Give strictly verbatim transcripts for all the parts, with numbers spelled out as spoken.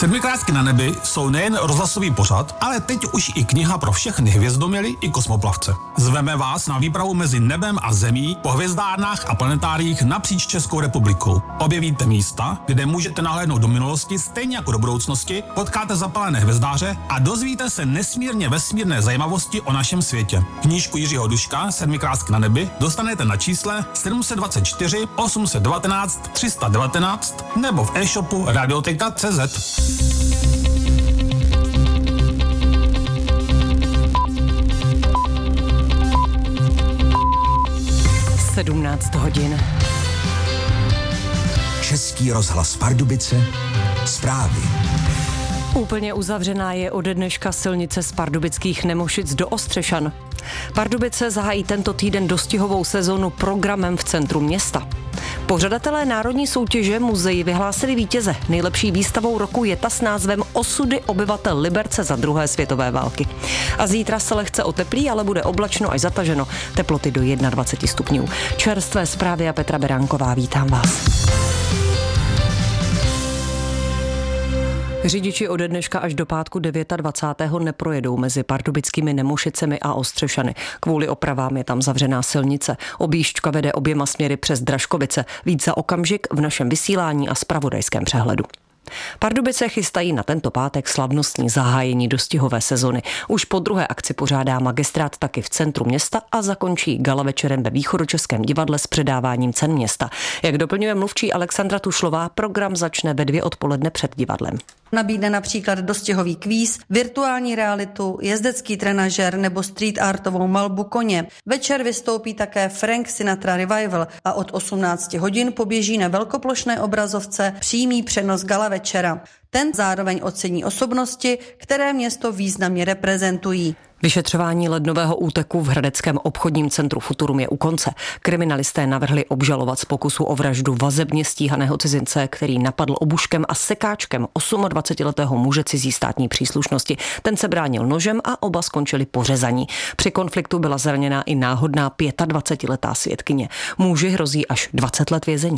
Sedmikrátky na nebi jsou nejen rozhlasový pořad, ale teď už i kniha pro všechny hvězdoměly i kosmoplavce. Zveme vás na výpravu mezi nebem a zemí po hvězdárnách a planetáriích napříč Českou republikou. Objevíte místa, kde můžete nahlédnout do minulosti stejně jako do budoucnosti, potkáte zapalené hvězdáře a dozvíte se nesmírně vesmírné zajímavosti o našem světě. Knížku Jiřího Duška Sedmikrátky na nebi dostanete na čísle sedm dva čtyři osm jedna devět tři jedna devět nebo v e-shopu radioteka tečka cé zet. sedmnáct hodin. Český rozhlas Pardubice, zprávy. Úplně uzavřená je ode dneška silnice z Pardubických Nemošic do Ostřešan. Pardubice zahájí tento týden dostihovou sezonu programem v centru města. Pořadatelé národní soutěže muzeí vyhlásili vítěze. Nejlepší výstavou roku je ta s názvem Osudy obyvatel Liberce za druhé světové války. A zítra se lehce oteplí, ale bude oblačno až zataženo. Teploty do dvacet jedna stupňů. Čerstvé zprávy a Petra Beránková, vítám vás. Řidiči ode dneška až do pátku dvacátého devátého neprojedou mezi Pardubickými Nemošicemi a Ostřešany. Kvůli opravám je tam zavřená silnice. Objížďka vede oběma směry přes Dražkovice. Víc za okamžik v našem vysílání a zpravodajském přehledu. Pardubice chystají na tento pátek slavnostní zahájení dostihové sezony. Už po druhé akci pořádá magistrát taky v centru města a zakončí gala večerem ve Východočeském divadle s předáváním cen města. Jak doplňuje mluvčí Alexandra Tušlová, program začne ve dvě odpoledne před divadlem. Nabídne například dostihový kvíz, virtuální realitu, jezdecký trenažer nebo street artovou malbu koně. Večer vystoupí také Frank Sinatra Revival a od osmnácti hodin poběží na velkoplošné obrazovce přímý přenos gala večera. Ten zároveň ocení osobnosti, které město významně reprezentují. Vyšetřování lednového úteku v hradeckém obchodním centru Futurum je u konce. Kriminalisté navrhli obžalovat z pokusu o vraždu vazebně stíhaného cizince, který napadl obuškem a sekáčkem dvacetiosmiletého muže cizí státní příslušnosti. Ten se bránil nožem a oba skončili pořezaní. Při konfliktu byla zraněná i náhodná dvacetiletá svědkyně. Muži hrozí až dvacet let vězení.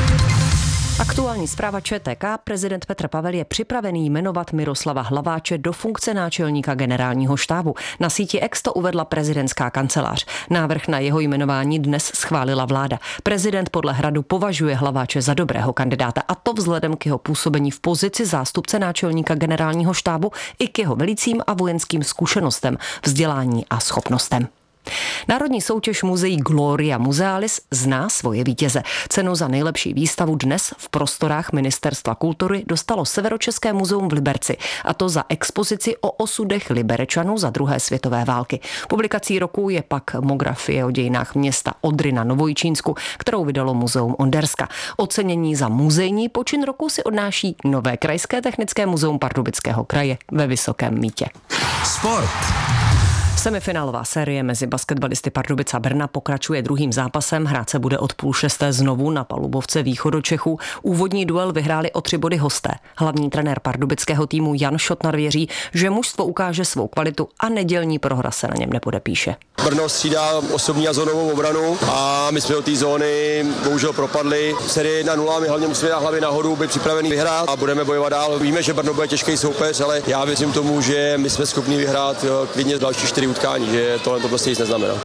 Aktuální zpráva ČTK. Prezident Petr Pavel je připravený jmenovat Miroslava Hlaváče do funkce náčelníka generálního štábu. Na síti X to uvedla prezidentská kancelář. Návrh na jeho jmenování dnes schválila vláda. Prezident podle Hradu považuje Hlaváče za dobrého kandidáta, a to vzhledem k jeho působení v pozici zástupce náčelníka generálního štábu i k jeho velicím a vojenským zkušenostem, vzdělání a schopnostem. Národní soutěž muzeí Gloria Musealis zná svoje vítěze. Cenu za nejlepší výstavu dnes v prostorách Ministerstva kultury dostalo Severočeské muzeum v Liberci, a to za expozici o osudech Liberečanů za druhé světové války. Publikací roku je pak monografie o dějinách města Odry na Novojičínsku, kterou vydalo Muzeum Onderska. Ocenění za muzejní počin roku si odnáší Nové krajské technické muzeum Pardubického kraje ve Vysokém Mýtě. Sport. Semifinálová série mezi basketbalisty Pardubic a Brna pokračuje druhým zápasem. Hrát se bude od půl šesté znovu na palubovce Východočechů. Úvodní duel vyhráli o tři body hosté. Hlavní trenér pardubického týmu Jan Šotnar věří, že mužstvo ukáže svou kvalitu a nedělní prohra se na něm nepodepíše. Brno střídá osobní a zónovou obranu a my jsme do té zóny bohužel propadli. Série jedna nula, my hlavně musíme dát hlavy nahoru, být připraveni vyhrát a budeme bojovat dál. Víme, že Brno bude těžký soupeř, ale já věřím tomu, že my jsme schopni vyhrát klidně další čtyři utkání, že tohle to prostě nic neznamená.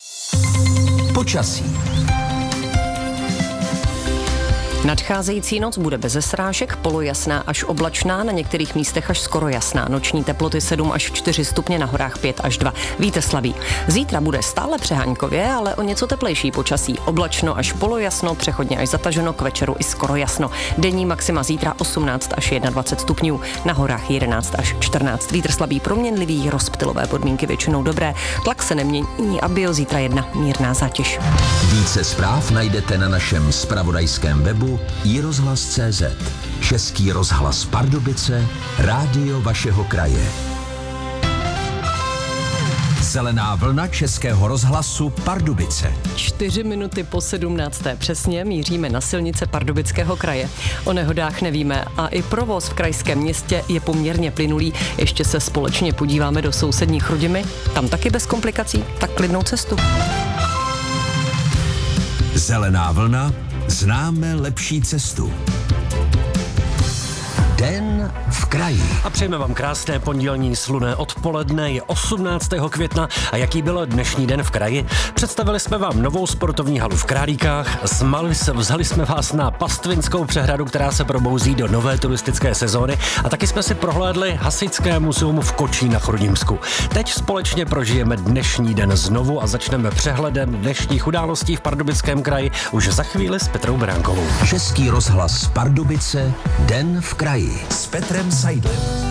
Počasí. Nadcházející noc bude beze srážek, polojasná až oblačná, na některých místech až skoro jasná. Noční teploty sedm až čtyři stupně, na horách pět až dva. Vítr slabý. Zítra bude stále přehánkově, ale o něco teplejší počasí. Oblačno až polojasno, přechodně až zataženo, k večeru i skoro jasno. Denní maxima zítra osmnáct až dvacet jedna stupňů, na horách jedenáct až čtrnáct. Vítr slabý, proměnlivý, rozptylové podmínky většinou dobré. Tlak se nemění a bio zítra jedna mírná zátěž. Více zpráv najdete na našem zpravodajském webu i rozhlas tečka cé zet. Český rozhlas Pardubice, rádio vašeho kraje. Zelená vlna Českého rozhlasu Pardubice. Čtyři minuty po sedmnácté přesně míříme na silnice Pardubického kraje. O nehodách nevíme a i provoz v krajském městě je poměrně plynulý. Ještě se společně podíváme do sousední Chrudimi. Tam taky bez komplikací, tak klidnou cestu. Zelená vlna, známe lepší cestu. Den Den v kraji. A přejeme vám krásné pondělní slunné odpoledne, je osmnáctého května a jaký byl dnešní den v kraji? Představili jsme vám novou sportovní halu v Králíkách, zmali se, vzali jsme vás na Pastvinskou přehradu, která se probouzí do nové turistické sezóny a taky jsme si prohlédli Hasičské muzeum v Kočí na Chrudimsku. Teď společně prožijeme dnešní den znovu a začneme přehledem dnešních událostí v Pardubickém kraji už za chvíli s Petrou Beránkovou. Český rozhlas Pardubice, Den v kraji s Petrem Seidlem.